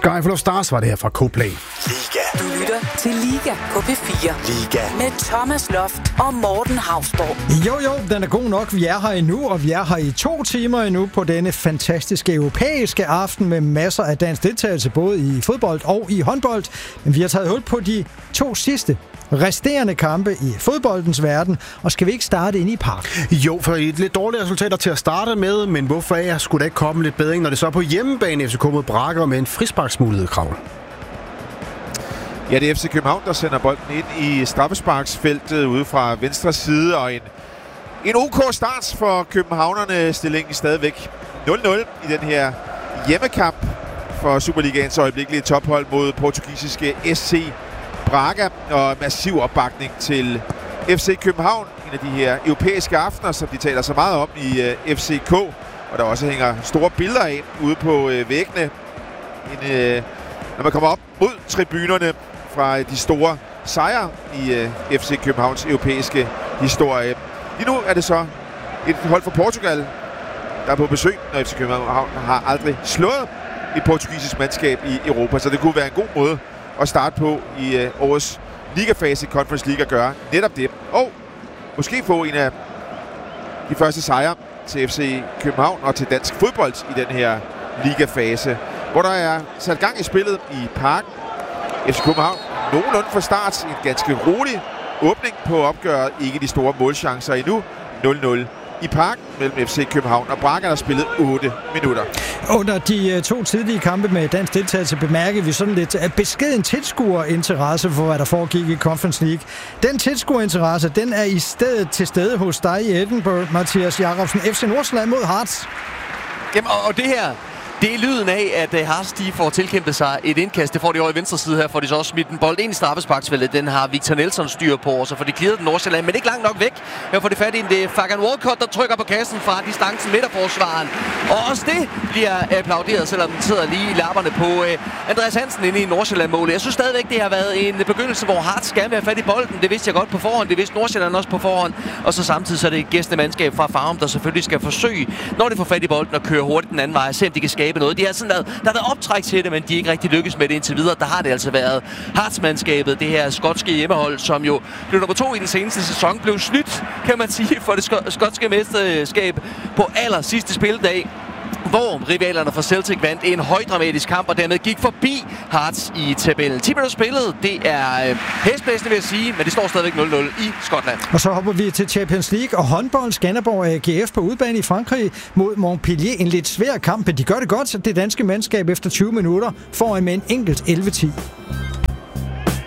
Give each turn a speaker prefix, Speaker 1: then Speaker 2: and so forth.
Speaker 1: Sky Full of Stars var det her fra Coldplay.
Speaker 2: Liga.
Speaker 3: Du lytter til Liga på P4.
Speaker 2: Liga.
Speaker 3: Med Thomas Loft og Morten Hausborg.
Speaker 4: Jo, den er god nok. Vi er her endnu, og vi er her i 2 timer endnu på denne fantastiske europæiske aften med masser af dansk deltagelse, både i fodbold og i håndbold. Men vi har taget hul på de 2 sidste resterende kampe i fodboldens verden, og skal vi ikke starte inde i Parken?
Speaker 1: Jo, for et lidt dårlige resultater til at starte med, men hvorfor skulle der ikke komme lidt bedring, når det så er på hjemmebane FCK mod Braga med en frisparksmulighed, Krav?
Speaker 5: Ja, det er FC København, der sender bolden ind i straffesparksfeltet ude fra venstre side, og en OK start for københavnerne. Stillingen stadigvæk 0-0 i den her hjemmekamp for Superligaens øjeblikkelige tophold mod portugisiske SC Braga, og massiv opbakning til FC København. En af de her europæiske aftener, som de taler så meget om i FCK, og der også hænger store billeder af ude på væggene. Når man kommer op mod tribunerne fra de store sejre i FC Københavns europæiske historie. Lige nu er det så et hold fra Portugal, der er på besøg, når FC København har aldrig slået et portugisisk mandskab i Europa, så det kunne være en god måde at starte på i årets ligafase i Conference League at gøre netop det. Og måske få en af de første sejre til FC København og til dansk fodbold i den her ligafase, hvor der er sat gang i spillet i Parken. FC København nogenlunde fra start. En ganske rolig åbning på opgøret. Ikke de store målchancer endnu. 0-0 i Parken mellem FC København og Braga, der spillet 8 minutter.
Speaker 4: Under de 2 tidlige kampe med dansk deltagelse bemærkede vi sådan lidt beskeden tilskuerinteresse for, hvad der foregik i Conference League. Den tilskuerinteresse, den er i stedet til stede hos dig i Edinburgh, Mathias Jacobsen. FC Nordsjælland mod Hearts.
Speaker 6: Jamen, og det her, det er lyden af, at Hearts de får tilkæmpet sig et indkast. Det får de over i venstre side her, får de så også smidt en bold ind i straffesparksfeltet. Den har Victor Nelson styr på, og så får de clearet den Nordsjælland, men ikke langt nok væk. Her får de fat i en Fagan Walcott, der trykker på kassen fra distancen midterforsvaren. Og også det bliver applauderet, selvom den sidder lige i lapperne på Andreas Hansen inde i Nordsjælland-målet. Jeg synes stadigvæk, det har været en begyndelse, hvor Hearts skal have fat i bolden. Det vidste jeg godt på forhånd, det vidste Nordsjælland også på forhånd. Og så samtidig så er det et gæstemandskab fra Farum, der selvfølgelig skal forsøge, når de får fat i bolden og kører hurtigt den anden vej, se om de kan skabe noget. De har sådan der har været optræk til det, men de er ikke rigtig lykkes med det indtil videre. Der har det altså været Hearts-mandskabet, det her skotske hjemmehold, som jo blev nummer 2 i den seneste sæson, blev snydt, kan man sige, for det skotske mesterskab på aller sidste spildag, hvor rivalerne fra Celtic vandt en højdramatisk kamp og dermed gik forbi Hearts i tabellen. 10 minutter spillet, det er hæsblæsende, vil jeg sige, men det står stadigvæk 0-0 i Skotland.
Speaker 4: Og så hopper vi til Champions League og håndbold. Skanderborg AGF på udebane i Frankrig mod Montpellier. En lidt svær kamp, men de gør det godt. Det danske mandskab efter 20 minutter får en med en enkelt 11-10.